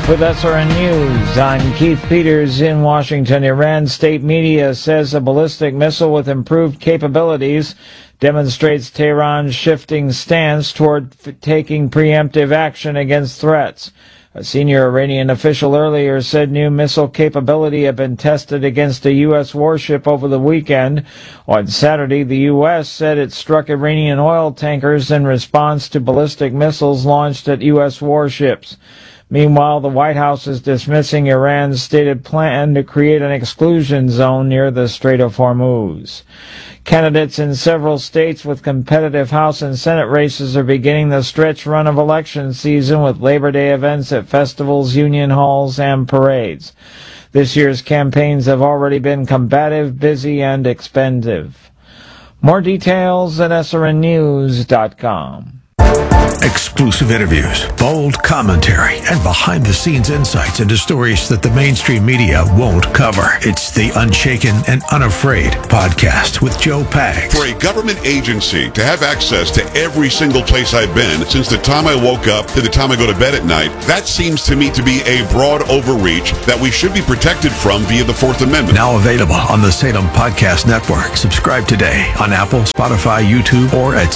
With SRN News, I'm Keith Peters in Washington. Iran state media says a ballistic missile with improved capabilities demonstrates Tehran's shifting stance toward taking preemptive action against threats. A senior Iranian official earlier said new missile capability had been tested against a U.S. warship over the weekend. On Saturday, the U.S. said it struck Iranian oil tankers in response to ballistic missiles launched at U.S. warships. Meanwhile, the White House is dismissing Iran's stated plan to create an exclusion zone near the Strait of Hormuz. Candidates in several states with competitive House and Senate races are beginning the stretch run of election season with Labor Day events at festivals, union halls, and parades. This year's campaigns have already been combative, busy, and expensive. More details at srnnews.com. Exclusive interviews, bold commentary, and behind-the-scenes insights into stories that the mainstream media won't cover. It's the Unshaken and Unafraid podcast with Joe Pags. For a government agency to have access to every single place I've been since the time I woke up to the time I go to bed at night, that seems to me to be a broad overreach that we should be protected from via the Fourth Amendment. Now available on the Salem Podcast Network. Subscribe today on Apple, Spotify, YouTube, or at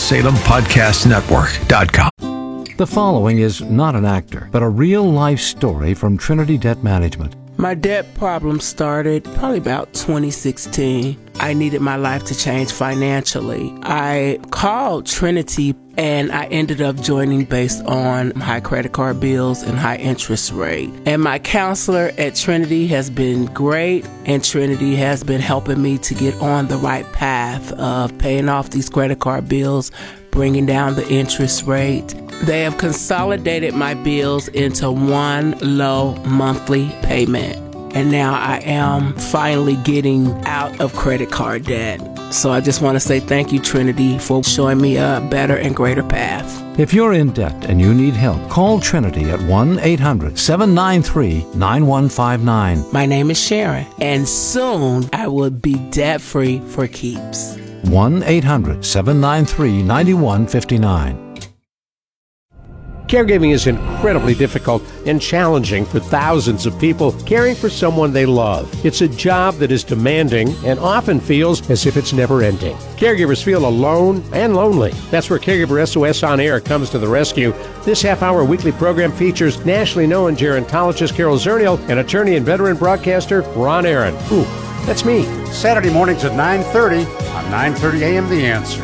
SalemPodcastNetwork.com. The following is not an actor, but a real-life story from Trinity Debt Management. My debt problem started probably about 2016. I needed my life to change financially. I called Trinity and I ended up joining based on high credit card bills and high interest rate. And my counselor at Trinity has been great, and Trinity has been helping me to get on the right path of paying off these credit card bills, bringing down the interest rate. They have consolidated my bills into one low monthly payment. And now I am finally getting out of credit card debt. So I just want to say thank you, Trinity, for showing me a better and greater path. If you're in debt and you need help, call Trinity at 1-800-793-9159. My name is Sharon, and soon I will be debt-free for keeps. 1-800-793-9159. Caregiving is incredibly difficult and challenging for thousands of people caring for someone they love. It's a job that is demanding and often feels as if it's never ending. Caregivers feel alone and lonely. That's where Caregiver SOS On Air comes to the rescue. This half-hour weekly program features nationally known gerontologist Carol Zernial and attorney and veteran broadcaster Ron Aaron. Ooh, that's me. Saturday mornings at 9:30 on 9:30 a.m. The Answer.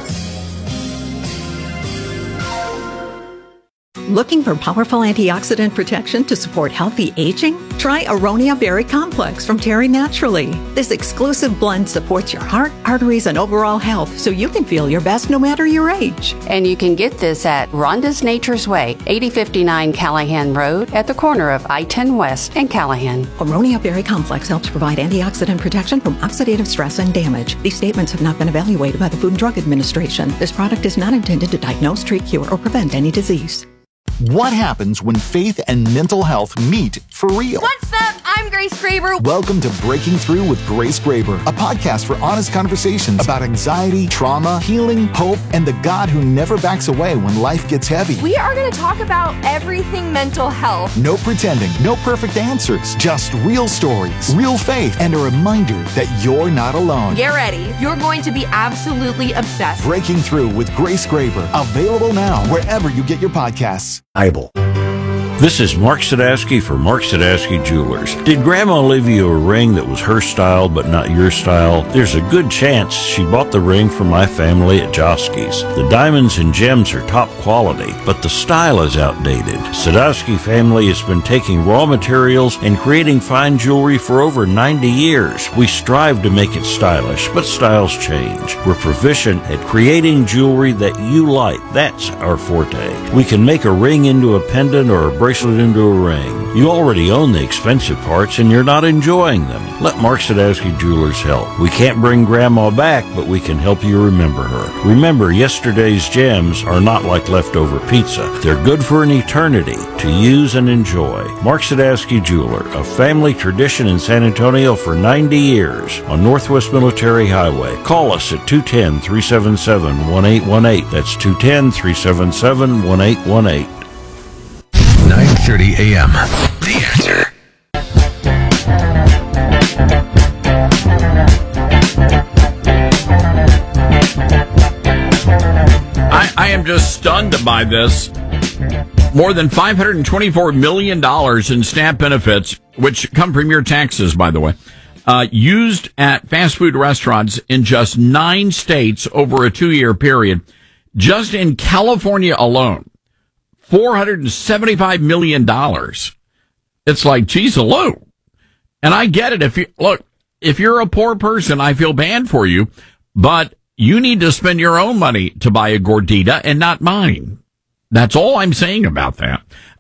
Looking for powerful antioxidant protection to support healthy aging? Try Aronia Berry Complex from Terry Naturally. This exclusive blend supports your heart, arteries, and overall health so you can feel your best no matter your age. And you can get this at Rhonda's Nature's Way, 8059 Callahan Road at the corner of I-10 West and Callahan. Aronia Berry Complex helps provide antioxidant protection from oxidative stress and damage. These statements have not been evaluated by the Food and Drug Administration. This product is not intended to diagnose, treat, cure, or prevent any disease. What happens when faith and mental health meet for real? What's up? I'm Grace Graber. Welcome to Breaking Through with Grace Graber, a podcast for honest conversations about anxiety, trauma, healing, hope, and the God who never backs away when life gets heavy. We are going to talk about everything mental health. No pretending, no perfect answers, just real stories, real faith, and a reminder that you're not alone. Get ready. You're going to be absolutely obsessed. Breaking Through with Grace Graber, available now wherever you get your podcasts. Bible. This is Mark Sadowski for Mark Sadowski Jewelers. Did Grandma leave you a ring that was her style but not your style? There's a good chance she bought the ring from my family at Joski's. The diamonds and gems are top quality, but the style is outdated. Sadowski family has been taking raw materials and creating fine jewelry for over 90 years. We strive to make it stylish, but styles change. We're proficient at creating jewelry that you like. That's our forte. We can make a ring into a pendant or a bracelet into a ring. You already own the expensive parts and you're not enjoying them. Let Mark Sadowski Jewelers help. We can't bring Grandma back, but we can help you remember her. Remember, yesterday's gems are not like leftover pizza. They're good for an eternity to use and enjoy. Mark Sadowski Jeweler, a family tradition in San Antonio for 90 years on Northwest Military Highway. Call us at 210-377-1818. That's 210-377-1818. 930 9:30 a.m. The Answer. I am just stunned by this. More than $524 million in SNAP benefits, which come from your taxes, by the way, used at fast food restaurants in just 9 states over a 2-year period. Just in California alone, $475 million. It's like, geez, Lou. And I get it. If you're a poor person, I feel bad for you, but you need to spend your own money to buy a gordita and not mine. That's all I'm saying about that.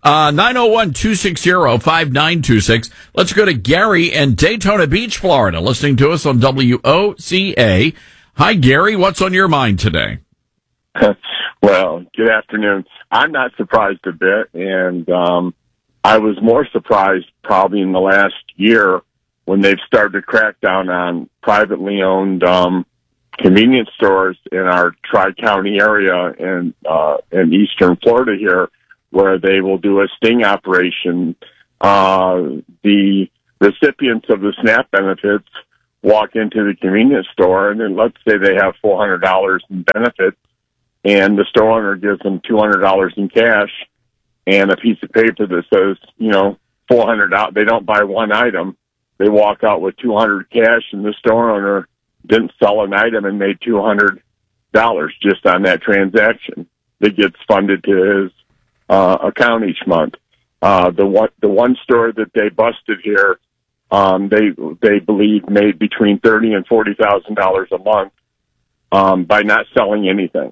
901-260-5926. Let's go to Gary in Daytona Beach, Florida, listening to us on WOCA. Hi, Gary. What's on your mind today? Well, good afternoon. I'm not surprised a bit, and I was more surprised probably in the last year when they've started to crack down on privately owned convenience stores in our Tri-County area in eastern Florida here, where they will do a sting operation. The recipients of the SNAP benefits walk into the convenience store, and then let's say they have $400 in benefits, and the store owner gives them $200 in cash and a piece of paper that says, $400. They don't buy one item. They walk out with $200 cash, and the store owner didn't sell an item and made $200 just on that transaction that gets funded to his account each month. The one store that they busted here, they believe made between $30,000 and $40,000 a month by not selling anything.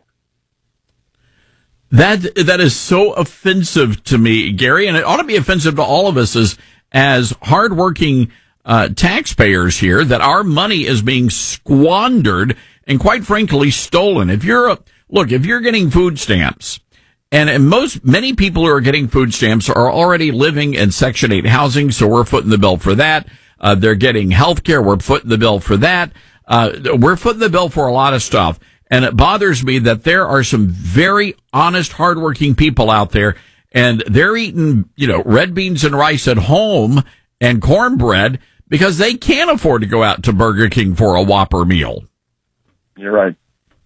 That is so offensive to me, Gary, and it ought to be offensive to all of us as hardworking taxpayers here, that our money is being squandered and, quite frankly, stolen. If you're getting food stamps, and many people who are getting food stamps are already living in Section 8 housing, so we're footing the bill for that. They're getting health care, we're footing the bill for that. We're footing the bill for a lot of stuff. And it bothers me that there are some very honest, hardworking people out there, and they're eating, red beans and rice at home and cornbread because they can't afford to go out to Burger King for a Whopper meal. You're right.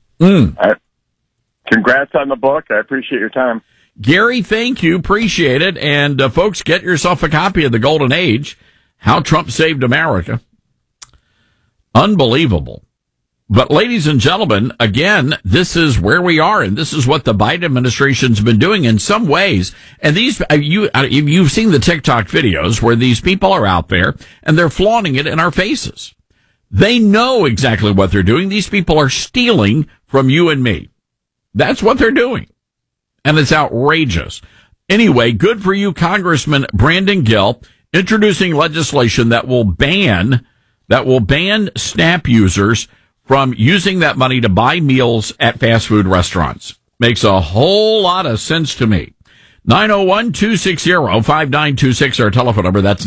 Congrats on the book. I appreciate your time. Gary, thank you. Appreciate it. And folks, get yourself a copy of The Golden Age, How Trump Saved America. Unbelievable. But ladies and gentlemen, again, this is where we are, and this is what the Biden administration's been doing in some ways. And you've seen the TikTok videos where these people are out there and they're flaunting it in our faces. They know exactly what they're doing. These people are stealing from you and me. That's what they're doing. And it's outrageous. Anyway, good for you, Congressman Brandon Gill, introducing legislation that will ban SNAP users from using that money to buy meals at fast food restaurants. Makes a whole lot of sense to me. 901-260-5926, our telephone number. That's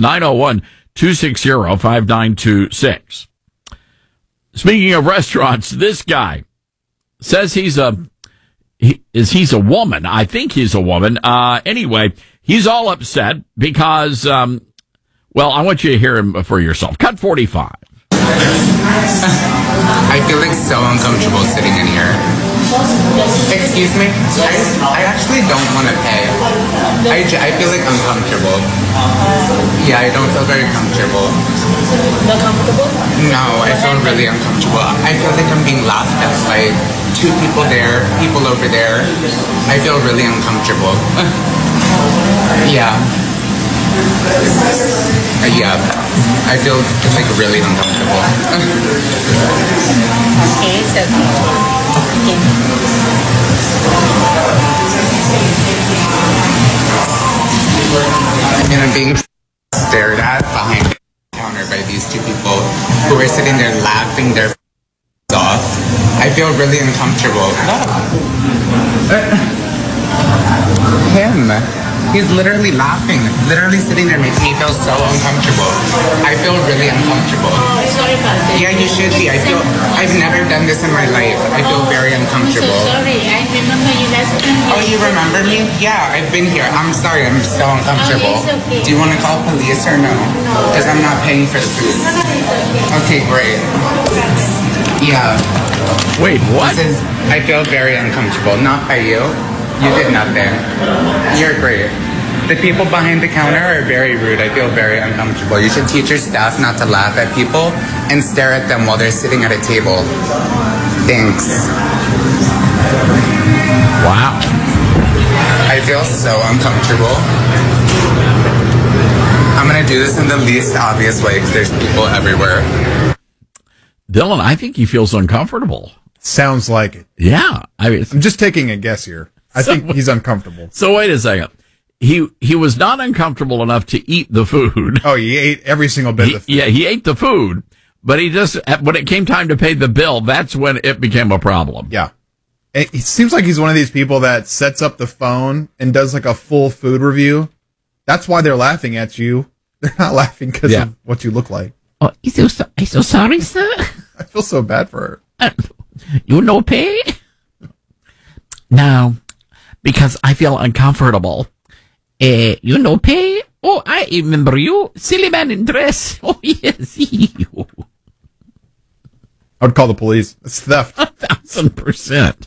901-260-5926. Speaking of restaurants, this guy says he's a woman. I think he's a woman. Anyway, he's all upset because, I want you to hear him for yourself. Cut 45. I feel so uncomfortable sitting in here. Excuse me? I actually don't want to pay. I feel uncomfortable. Yeah, I don't feel very comfortable. Not comfortable? No, I feel really uncomfortable. I feel I'm being laughed at by 2 people there, people over there. I feel really uncomfortable. Yeah. Yeah, I feel really uncomfortable. Okay, it's okay. And I'm being stared at behind the counter by these 2 people who are sitting there laughing their off. I feel really uncomfortable. Him. He's literally laughing, literally sitting there making me feel so uncomfortable. I feel really uncomfortable. Oh, sorry about that. Yeah, you should be. I've never done this in my life. I feel very uncomfortable. So sorry, I remember you last time. Oh, you remember me? Yeah, I've been here. I'm sorry, I'm so uncomfortable. Oh, it's okay. Do you want to call police or no? Because I'm not paying for the food. Okay, great. Yeah. Wait, what? I feel very uncomfortable. Not by you. You did nothing. You're great. The people behind the counter are very rude. I feel very uncomfortable. You should teach your staff not to laugh at people and stare at them while they're sitting at a table. Thanks. Wow. I feel so uncomfortable. I'm going to do this in the least obvious way because there's people everywhere. Dylan, I think he feels uncomfortable. Sounds like it. Yeah. I'm just taking a guess here. I think he's uncomfortable. So wait a second. He was not uncomfortable enough to eat the food. Oh, he ate every single bit of the food. Yeah, he ate the food, but he just, when it came time to pay the bill, that's when it became a problem. Yeah. It seems like he's one of these people that sets up the phone and does like a full food review. That's why they're laughing at you. They're not laughing because of what you look like. Oh, I'm so sorry, sir. I feel so bad for her. You no pay? No, because I feel uncomfortable. You no pay? Oh, I remember you. Silly man in dress. Oh, yes, you. I would call the police. It's theft. 1,000%.